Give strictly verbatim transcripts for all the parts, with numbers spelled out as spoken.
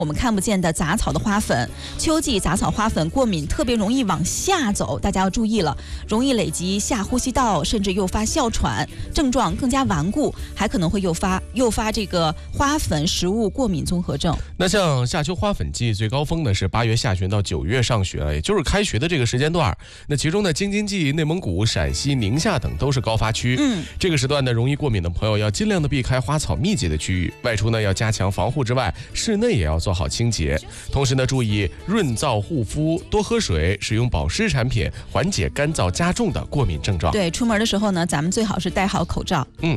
我们看不见的杂草的花粉。秋季杂草花粉过敏特别容易往下走，大家要注意了，容易累积下呼吸道，甚至诱发哮喘，症状更加顽固，还可能会诱发诱发这个花粉食物过敏综合症。 那像夏秋花粉季最高峰呢是八月下旬到九月上旬了，也就是开学的这个时间段。那其中呢，京津冀、内蒙古、陕西、宁夏等都是高发区。 嗯， 这个时段呢，容易过敏的朋友要尽量的避开花草密集的区域，外出呢要加强防护之外，室内也要做好清洁。同时呢，注意润燥护肤，多喝水，使用保湿产品，缓解干燥加重的过敏症状。 对，出门的时候呢，咱们最好是戴好口罩。 嗯。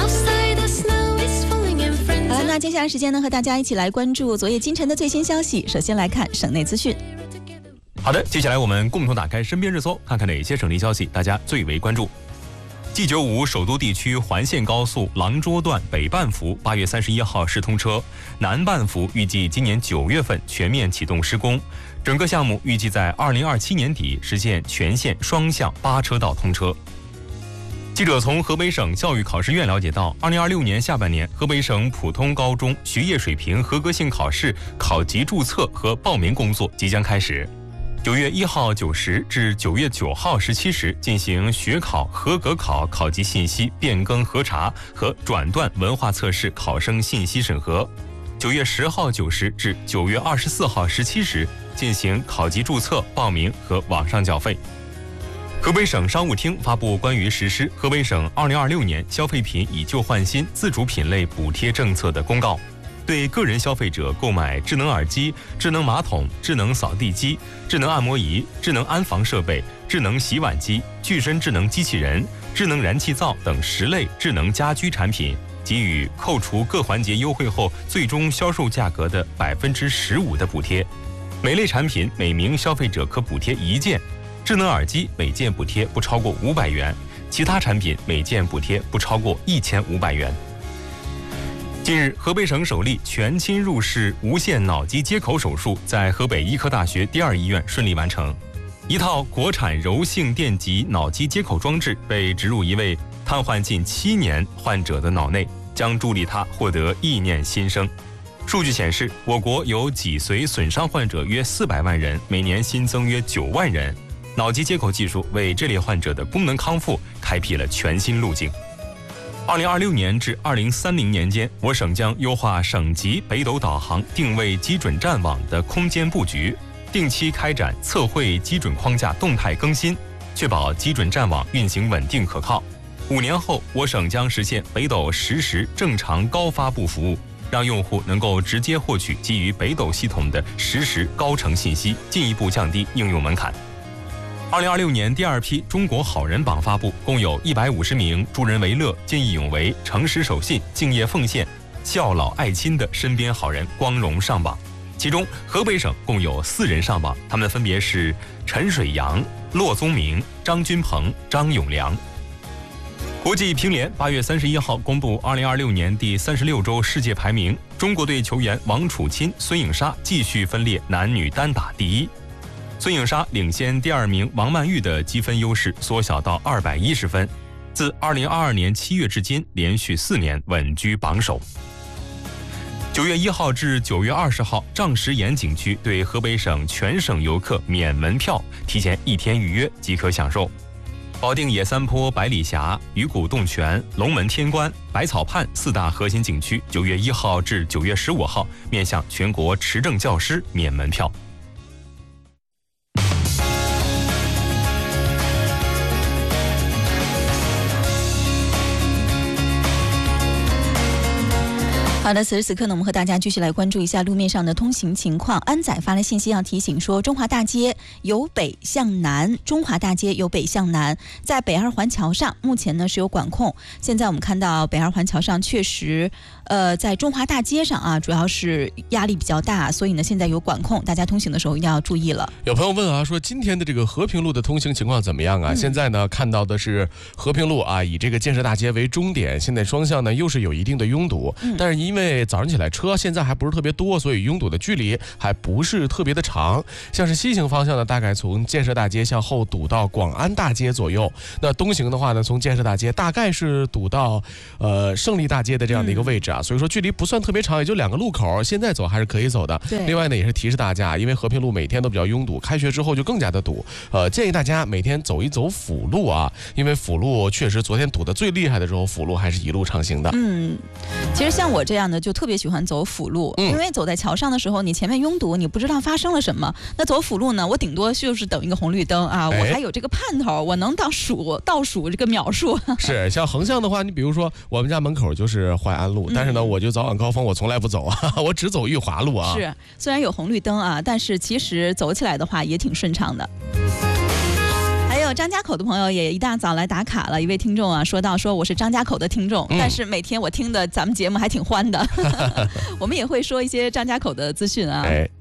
好了，那接下来时间呢，和大家一起来关注昨夜今晨的最新消息。首先来看省内资讯。 好的，接下来我们共同打开身边热搜，看看哪些省内消息大家最为关注。G 九五首都地区环线高速廊捉段北半幅八月三十一号试通车，南半幅预计今年九月份全面启动施工，整个项目预计在二零二七年底实现全线双向八车道通车。记者从河北省教育考试院了解到，二零二六年下半年，河北省普通高中学业水平合格性考试考级注册和报名工作即将开始。九月一号九时至九月九号十七时进行学考、合格考考级信息变更核查和转段文化测试考生信息审核。九月十号九时至九月二十四号十七时进行考级注册、报名和网上缴费。河北省商务厅发布关于实施河北省二零二六年消费品以旧换新自主品类补贴政策的公告，对个人消费者购买智能耳机、智能马桶、智能扫地机、智能按摩仪、智能安防设备、智能洗碗机、具身智能机器人、智能燃气灶等十类智能家居产品给予扣除各环节优惠后最终销售价格的百分之十五的补贴。每类产品每名消费者可补贴一件，智能耳机每件补贴不超过五百元，其他产品每件补贴不超过一千五百元。近日，河北省首例全侵入式无线脑机接口手术在河北医科大学第二医院顺利完成。一套国产柔性电极脑机接口装置被植入一位瘫痪近七年患者的脑内，将助力他获得意念新生。数据显示，我国有脊髓损伤患者约四百万人，每年新增约九万人。脑机接口技术为这类患者的功能康复开辟了全新路径。二零二六年至二零三零年间，我省将优化省级北斗导航定位基准站网的空间布局，定期开展测绘基准框架动态更新，确保基准站网运行稳定可靠。五年后，我省将实现北斗实时正常高发布服务，让用户能够直接获取基于北斗系统的实时高程信息，进一步降低应用门槛。二零二六年第二批中国好人榜发布，共有一百五十名助人为乐、见义勇为、诚实守信、敬业奉献、孝老爱亲的身边好人光荣上榜。其中，河北省共有四人上榜，他们分别是陈水阳、骆宗明、张军鹏、张永良。国际乒联八月三十一号公布二零二六年第三十六周世界排名，中国队球员王楚钦、孙颖莎继续分列男女单打第一。孙颖莎领先第二名王曼玉的积分优势缩小到二百一十分，自二零二二年七月至今连续四年稳居榜首。九月一号至九月二十号，嶂石岩景区对河北省全省游客免门票，提前一天预约即可享受。保定野三坡、百里峡、鱼骨洞泉、龙门天关、百草畔四大核心景区，九月一号至九月十五号面向全国持证教师免门票。 好的，此时此刻呢，我们和大家继续来关注一下路面上的通行情况。安仔发来信息要提醒说，中华大街由北向南，中华大街由北向南，在北二环桥上目前呢是有管控。现在我们看到北二环桥上确实，呃，在中华大街上啊，主要是压力比较大，所以呢现在有管控，大家通行的时候一定要注意了。 有朋友问啊，说今天的这个和平路的通行情况怎么样啊？嗯、现在呢看到的是和平路啊，以这个建设大街为终点，现在双向呢又是有一定的拥堵，嗯、但是因为为早上起来车现在还不是特别多，所以拥堵的距离还不是特别的长。像是西行方向呢，大概从建设大街向后堵到广安大街左右，那东行的话呢，从建设大街大概是堵到呃胜利大街的这样的一个位置啊，所以说距离不算特别长，也就两个路口，现在走还是可以走的。另外呢，也是提示大家，因为和平路每天都比较拥堵，开学之后就更加的堵，呃，建议大家每天走一走辅路啊，因为辅路确实昨天堵得最厉害的时候，辅路还是一路畅行的。 嗯，其实像我这样的就特别喜欢走辅路，嗯、因为走在桥上的时候，你前面拥堵，你不知道发生了什么。那走辅路呢，我顶多就是等一个红绿灯啊，我还有这个盼头，我能倒数倒数这个秒数。 是，像横向的话，你比如说我们家门口就是淮安路，嗯、但是呢，我就早晚高峰我从来不走啊，我只走裕华路啊。 是，虽然有红绿灯啊，但是其实走起来的话也挺顺畅的。还有张家口的朋友也一大早来打卡了，一位听众啊说到说我是张家口的听众，嗯、但是每天我听的咱们节目还挺欢的，我们也会说一些张家口的资讯啊。 哎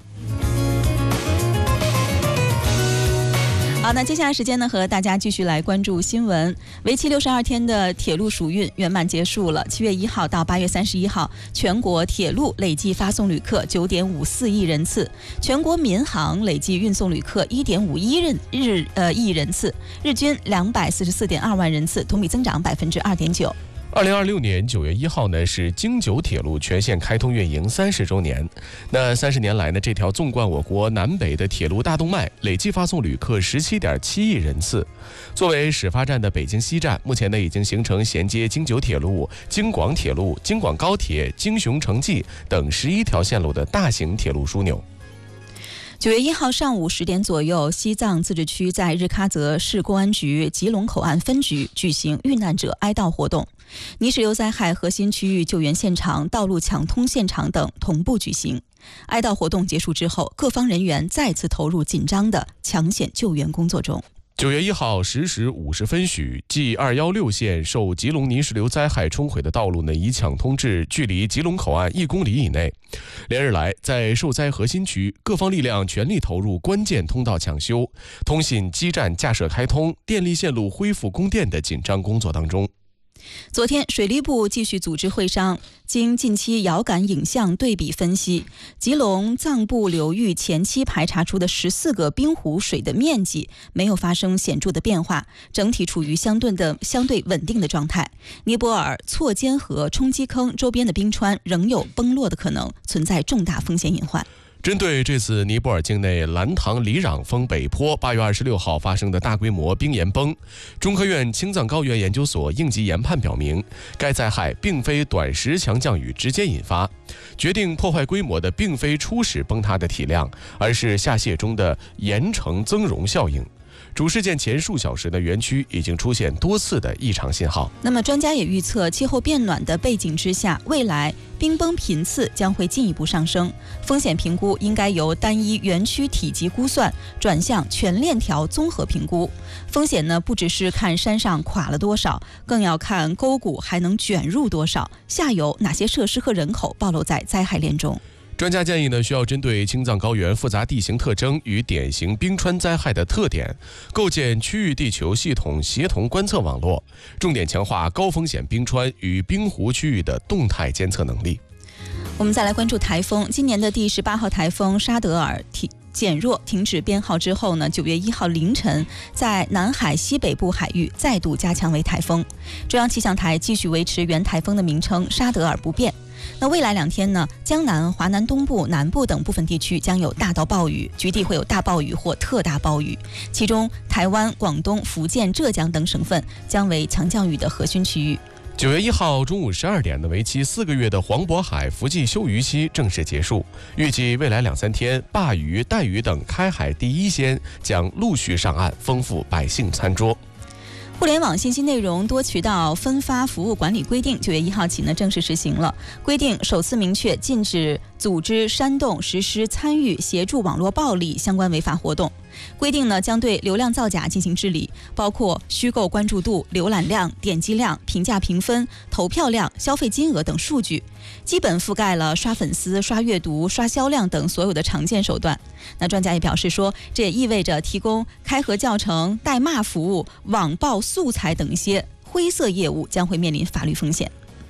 好，那接下来时间呢，和大家继续来关注新闻。为期六十二天的铁路暑运圆满结束了。七月一号到八月三十一号，全国铁路累计发送旅客九点五四亿人次，全国民航累计运送旅客一点五一人日呃亿人次，日均两百四十四点二万人次，同比增长百分之二点九。 二零二六年九月一号呢，是京九铁路全线开通运营三十周年。那三十年来呢，这条纵贯我国南北的铁路大动脉，累计发送旅客十七点七亿人次。作为始发站的北京西站，目前呢已经形成衔接京九铁路、京广铁路、京广高铁、京雄城际等十一条线路的大型铁路枢纽。 九月一号上午十点左右，西藏自治区在日喀则市公安局吉隆口岸分局举行遇难者哀悼活动，泥石流灾害核心区域救援现场、道路抢通现场等同步举行。哀悼活动结束之后，各方人员再次投入紧张的抢险救援工作中。 九月一号十时五十分许，继二一六线受吉隆泥石流灾害冲毁的道路呢，已抢通至距离吉隆口岸一公里以内。连日来，在受灾核心区，各方力量全力投入关键通道抢修、通信基站架设开通、电力线路恢复供电的紧张工作当中。 昨天，水利部继续组织会商，经近期遥感影像对比分析，吉隆藏布流域前期排查出的十四个冰湖水的面积没有发生显著的变化，整体处于相对的相对稳定的状态。尼泊尔错尖河冲击坑周边的冰川仍有崩落的可能，存在重大风险隐患。 针对这次尼泊尔境内兰唐里壤峰北坡八月二十六号发生的大规模冰岩崩，中科院青藏高原研究所应急研判表明，该灾害并非短时强降雨直接引发，决定破坏规模的并非初始崩塌的体量，而是下泄中的岩层增融效应。主事件前数小时的园区已经出现多次的异常信号。 那么专家也预测，气候变暖的背景之下，未来冰崩频次将会进一步上升，风险评估应该由单一园区体积估算转向全链条综合评估。风险呢，不只是看山上垮了多少，更要看沟谷还能卷入多少，下游哪些设施和人口暴露在灾害链中。 专家建议呢，需要针对青藏高原复杂地形特征与典型冰川灾害的特点，构建区域地球系统协同观测网络，重点强化高风险冰川与冰湖区域的动态监测能力。 我们再来关注台风，今年的第十八号台风沙德尔停减弱停止编号之后呢，九月一号凌晨在南海西北部海域再度加强为台风。中央气象台继续维持原台风的名称沙德尔不变。那未来两天呢，江南、华南东部、南部等部分地区将有大到暴雨，局地会有大暴雨或特大暴雨，其中台湾、广东、福建、浙江等省份将为强降雨的核心区域。 九月一号中午十二点的为期四个月的黄渤海伏季休渔期正式结束，预计未来两三天，鲅鱼、带鱼等开海第一鲜将陆续上岸，丰富百姓餐桌。 互联网信息内容多渠道分发服务管理规定九月一号起呢正式实行了。规定首次明确禁止组织、煽动、实施、参与、协助网络暴力相关违法活动。规定呢将对流量造假进行治理，包括虚构关注度、浏览量、点击量、评价评分、投票量、消费金额等数据，基本覆盖了刷粉丝、刷阅读、刷销量等所有的常见手段。那专家也表示说，这也意味着提供开合教程、代骂服务、网暴素材等一些灰色业务将会面临法律风险。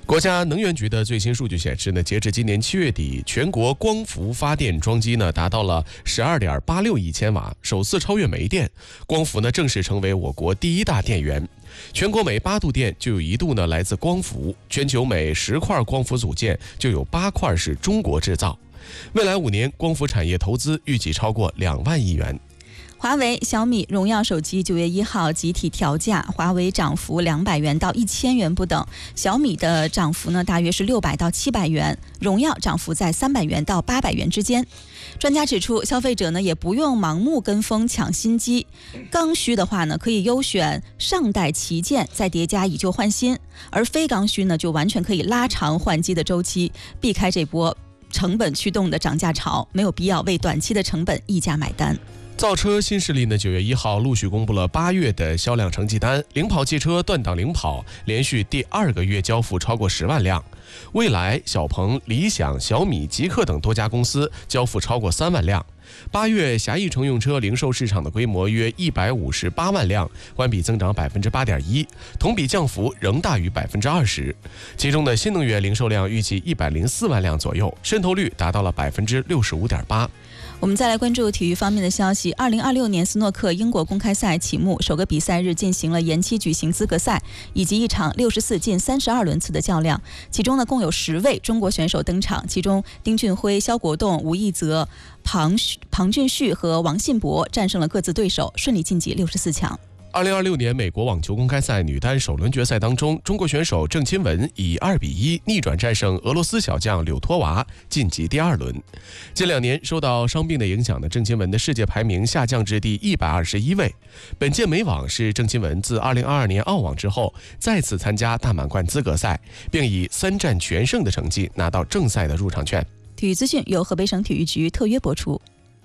国家能源局的最新数据显示呢，截至今年七月底，全国光伏发电装机呢达到了十二点八六亿千瓦，首次超越煤电。光伏呢正式成为我国第一大电源。全国每八度电就有一度呢来自光伏，全球每十块光伏组件就有八块是中国制造。未来五年，光伏产业投资预计超过两万亿元。 华为、小米、荣耀手机九月一号集体调价，华为涨幅两百元到一千元不等，小米的涨幅呢大约是六百到七百元，荣耀涨幅在三百元到八百元之间。专家指出，消费者呢也不用盲目跟风抢新机，刚需的话呢可以优选上代旗舰，再叠加以旧换新，而非刚需呢就完全可以拉长换机的周期，避开这波成本驱动的涨价潮，没有必要为短期的成本溢价买单。 造车新势力呢，九月一号陆续公布了八月的销量成绩单。领跑汽车断档领跑，连续第二个月交付超过十万辆。蔚来、小鹏、理想、小米、极客等多家公司交付超过三万辆。八月狭义乘用车零售市场的规模约一百五十八万辆，环比增长百分之八点一，同比降幅仍大于百分之二十。其中的新能源零售量预计一百零四万辆左右，渗透率达到了百分之六十五点八。 我们再来关注体育方面的消息。二零二六年斯诺克英国公开赛启幕，首个比赛日进行了延期举行资格赛，以及一场六十四进三十二轮次的较量。其中呢，共有十位中国选手登场，其中丁俊晖、肖国栋、吴亦泽、庞庞俊旭和王信博战胜了各自对手，顺利晋级六十四强。 二零二六年美国网球公开赛女单首轮决赛当中，中国选手郑钦文以二比一逆转战胜俄罗斯小将柳托娃，晋级第二轮。近两年受到伤病的影响呢，郑钦文的世界排名下降至第一百二十一位。本届美网是郑钦文自二零二二年澳网之后再次参加大满贯资格赛，并以三战全胜的成绩拿到正赛的入场券。 体育资讯由河北省体育局特约播出。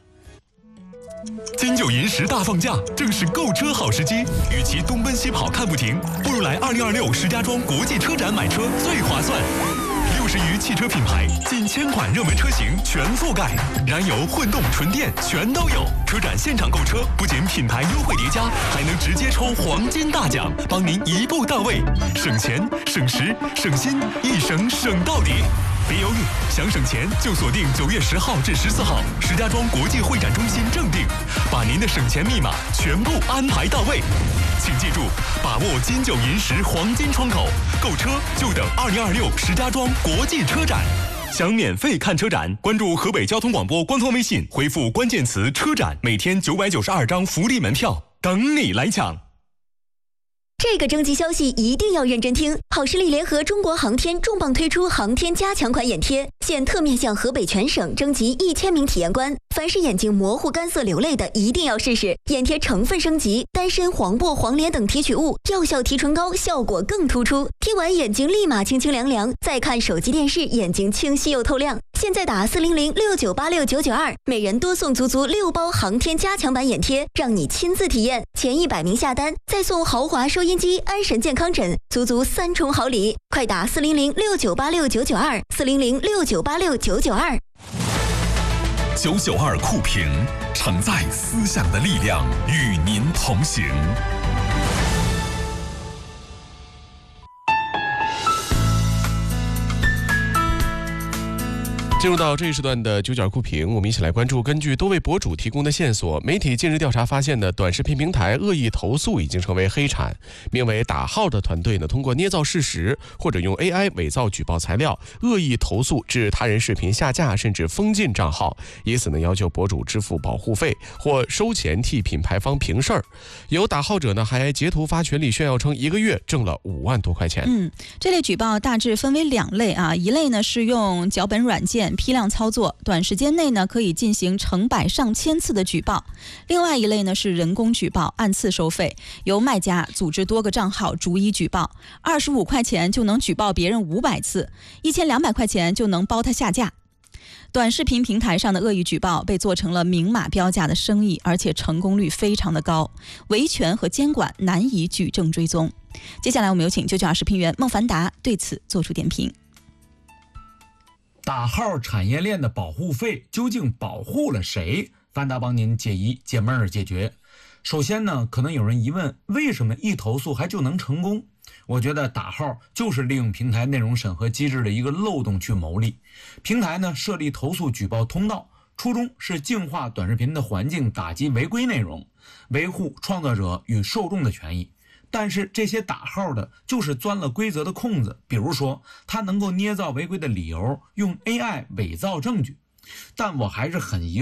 金九银十大放假，正是购车好时机。与其东奔西跑看不停，不如来二零二六石家庄国际车展买车最划算。六十余汽车品牌，近千款热门车型全覆盖，燃油、混动、纯电全都有。车展现场购车，不仅品牌优惠叠加，还能直接抽黄金大奖，帮您一步到位，省钱、省时、省心，一省省到底。别犹豫，想省钱就锁定九月十号至十四号石家庄国际会展中心正定，把您的省钱密码全部安排到位。请记住，把握金九银十黄金窗口，购车就等二零二六石家庄国际车展。想免费看车展，关注河北交通广播官方微信，回复关键词车展，每天九百九十二张福利门票，等你来抢。 这个征集消息一定要认真听。好视力联合中国航天重磅推出航天加强款眼贴，现特面向河北全省征集一千名体验官，凡是眼睛模糊、干涩、流泪的，一定要试试。眼贴成分升级，丹参、黄柏、黄连等提取物，药效提纯高，效果更突出。贴完眼睛立马清清凉凉，再看手机电视，眼睛清晰又透亮。现在打四零零六九八六九九二，每人多送足足六包航天加强版眼贴，让你亲自体验。前一百名下单，再送豪华收音机、安神健康枕，足足三重好礼！快打四零零六九八六九九二，四零零六九八六九九二。 九九二酷评，承载思想的力量，与您同行。 进入到这一时段的九九二酷评，我们一起来关注。根据多位博主提供的线索，媒体近日调查发现呢，短视频平台恶意投诉已经成为黑产。名为打号的团队呢，通过捏造事实或者用 A I 伪造举报材料，恶意投诉致他人视频下架，甚至封禁账号，以此呢要求博主支付保护费或收钱替品牌方平事儿。有打号者呢还截图发群里炫耀称一个月挣了五万多块钱。 嗯，这类举报大致分为两类啊，一类呢是用脚本软件批量操作，短时间内呢可以进行成百上千次的举报。另外一类呢是人工举报，按次收费，由卖家组织多个账号逐一举报，二十五块钱就能举报别人五百次，一千两百块钱就能包他下架。短视频平台上的恶意举报被做成了明码标价的生意，而且成功率非常的高，维权和监管难以举证追踪。接下来我们有请九九二视频员孟凡达对此做出点评。 打号产业链的保护费究竟保护了谁？凡达帮您解疑解闷儿解决。首先呢，可能有人疑问，为什么一投诉还就能成功？ 我觉得打号就是利用平台内容审核机制的一个漏洞去牟利。平台呢设立投诉举报通道，初衷是净化短视频的环境，打击违规内容，维护创作者与受众的权益。但是这些打号的就是钻了规则的空子，比如说他能够捏造违规的理由，用 A I 伪造证据。但我还是很疑惑